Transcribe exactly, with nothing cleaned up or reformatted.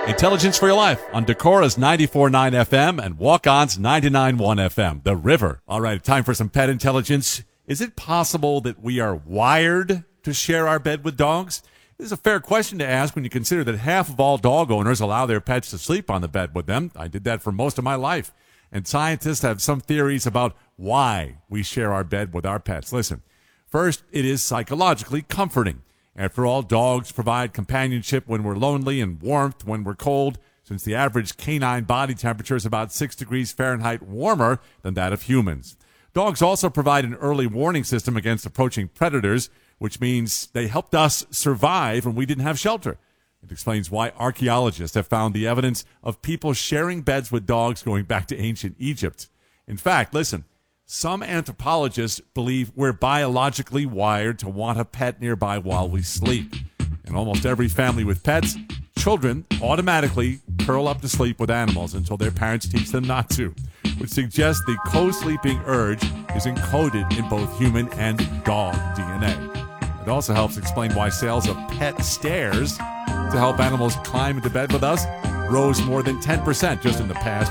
Intelligence for Your Life on Decora's ninety-four point nine F M and Walk-On's ninety-nine point one F M, The River. All right, time for some pet intelligence. Is it possible that we are wired to share our bed with dogs? This is a fair question to ask when you consider that half of all dog owners allow their pets to sleep on the bed with them. I did that for most of my life. And scientists have some theories about why we share our bed with our pets. Listen, first, it is psychologically comforting. After all, dogs provide companionship when we're lonely and warmth when we're cold, since the average canine body temperature is about six degrees Fahrenheit warmer than that of humans. Dogs also provide an early warning system against approaching predators, which means they helped us survive when we didn't have shelter. It explains why archaeologists have found the evidence of people sharing beds with dogs going back to ancient Egypt. In fact, listen, some anthropologists believe we're biologically wired to want a pet nearby while we sleep. In almost every family with pets, children automatically curl up to sleep with animals until their parents teach them not to, which suggests the co-sleeping urge is encoded in both human and dog D N A. It also helps explain why sales of pet stairs to help animals climb into bed with us rose more than ten percent just in the past